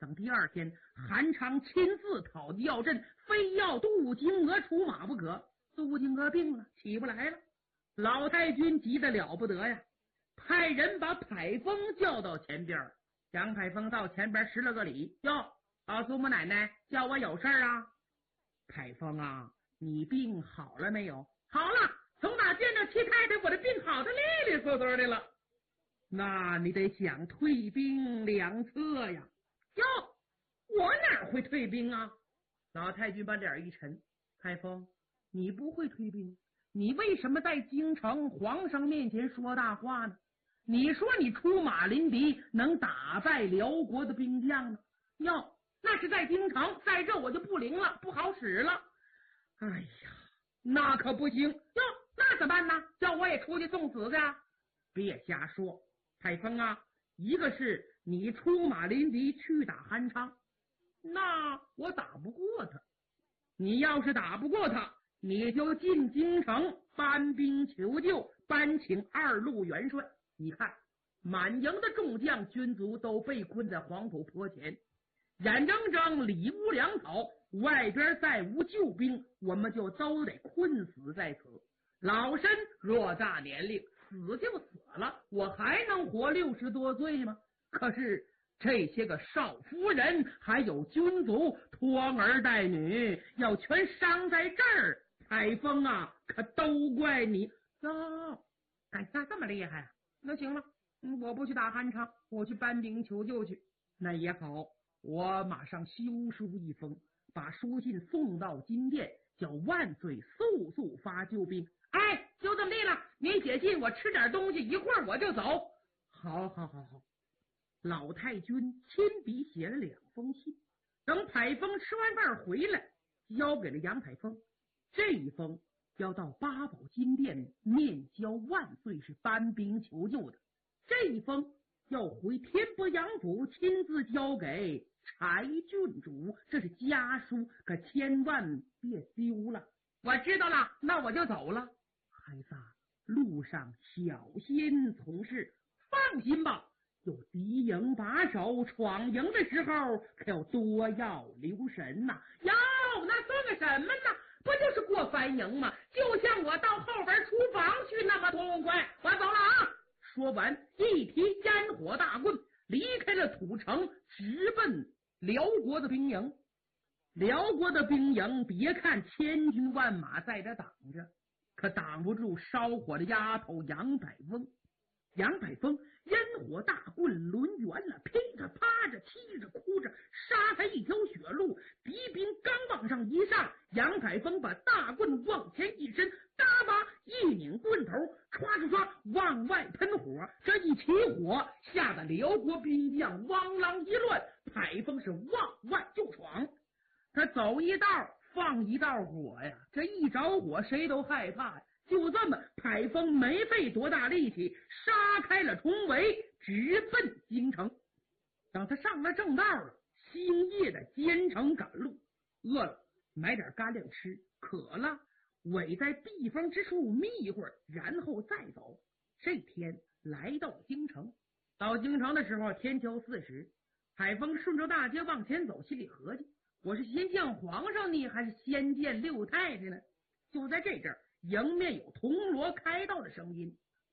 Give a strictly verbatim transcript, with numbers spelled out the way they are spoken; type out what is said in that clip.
等第二天，韩昌亲自讨的要阵，非要杜金娥出马不可。杜金娥病了，起不来了。老太君急得了不得呀，派人把海峰叫到前边。杨海峰到前边施了个礼，哟，老祖母奶奶叫我有事儿啊。海峰啊，你病好了没有？好了，从哪见着七太太，我的病好的利利索索的了。那你得想退兵两侧呀。哟，我哪会退兵啊？老太君把脸一沉，海峰，你不会退兵，你为什么在京城皇上面前说大话呢？你说你出马临敌，能打败辽国的兵将呢？哟，那是在京城，在这我就不灵了，不好使了。哎呀，那可不行。哟，那怎么办呢？叫我也出去送死去啊？别瞎说，海峰啊，一个是你出马临敌去打韩昌，那我打不过他。你要是打不过他，你就进京城搬兵求救，搬请二路元帅。你看满营的众将军卒都被困在黄土坡前，眼睁睁里无粮草，外边再无救兵，我们就都得困死在此。老身偌大年龄，死就死了，我还能活六十多岁吗？可是这些个少夫人还有军卒拖儿带女，要全伤在这儿，海峰啊，可都怪你哟！哎，那这么厉害啊？那行了，嗯，我不去打韩昌，我去搬兵求救去。那也好，我马上修书一封，把书信送到金殿，叫万岁速速发救兵。哎，就这么地了，你写信，我吃点东西，一会儿我就走。好好好好。老太君亲笔写了两封信，等海峰吃完饭回来，交给了杨海峰。这一封要到八宝金殿面交万岁，是搬兵求救的。这一封要回天波杨府亲自交给柴郡主，这是家书，可千万别丢了。我知道了，那我就走了。孩子，路上小心从事，放心吧。有敌营把守，闯营的时候可要多要留神呐、啊。哟，那算个什么呢？不就是过番营吗？就像我到后边厨房去那么痛快。我走了啊！说完，一提烟火大棍，离开了土城，直奔辽国的兵营。辽国的兵营，别看千军万马在这挡着，可挡不住烧火的丫头杨百翁。杨百峰烟火大棍抡圆了，噼着啪着，气着哭着，杀他一条血路。敌兵刚往上一上，杨百峰把大棍往前一伸，嘎巴一拧棍头，唰唰唰往外喷火。这一起火，吓得辽国兵将汪啷一乱，海峰是往外就闯。他走一道放一道火呀，这一着火谁都害怕呀。就这么，海峰没费多大力气，杀开了重围，直奔京城。等他上了正道了，星夜的兼程赶路，饿了买点干粮吃，渴了围在避风之处眯一会儿，然后再走。这天来到京城，到京城的时候天秋四时，海峰顺着大街往前走，心里合计，我是先见皇上呢，还是先见六太太呢？就在这阵儿，迎面有铜锣开道的声音，